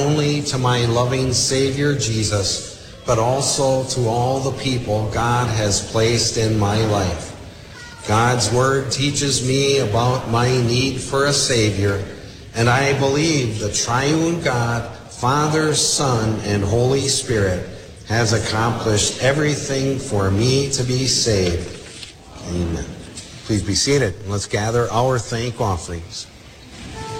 only to my loving Savior Jesus, but also to all the people God has placed in my life. God's Word teaches me about my need for a Savior, and I believe the triune God, Father, Son, and Holy Spirit, has accomplished everything for me to be saved. Amen. Please be seated. Let's gather our thank offerings.